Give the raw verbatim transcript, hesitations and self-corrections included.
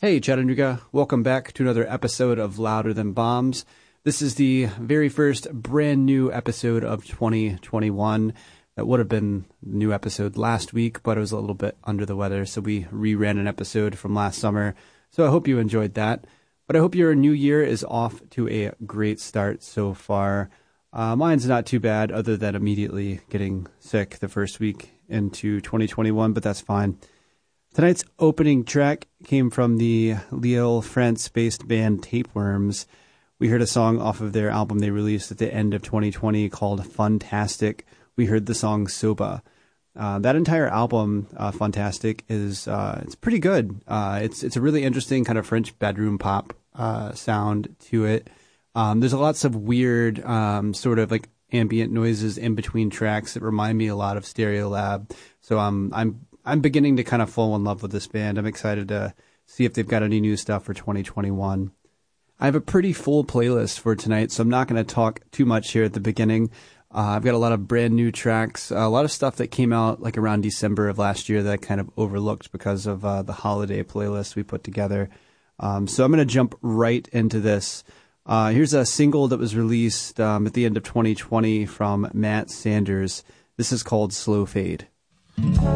Hey, Chattanooga. Welcome back to another episode of Louder Than Bombs. This is the very first brand new episode of twenty twenty-one. That would have been a new episode last week, but I was a little bit under the weather, so we reran an episode from last summer. So I hope you enjoyed that. But I hope your new year is off to a great start so far. Uh, mine's not too bad, other than immediately getting sick the first week into twenty twenty-one, but that's fine. Tonight's opening track came from the Lille, France-based band Tapeworms. We heard a song off of their album they released at the end of twenty twenty called Funtastic. We heard the song Soba. Uh, that entire album, uh, Funtastic, is uh, it's pretty good. Uh, it's it's a really interesting kind of French bedroom pop uh, sound to it. Um, there's lots of weird um, sort of like ambient noises in between tracks that remind me a lot of Stereolab. So um, I'm I'm beginning to kind of fall in love with this band. I'm excited to see if they've got any new stuff for twenty twenty-one. I have a pretty full playlist for tonight, so I'm not going to talk too much here at the beginning. Uh, I've got a lot of brand new tracks, a lot of stuff that came out like around December of last year that I kind of overlooked because of uh, the holiday playlist we put together. Um, so I'm going to jump right into this. Uh, here's a single that was released um, at the end of twenty twenty from Matt Sanders. This is called Slow Fade.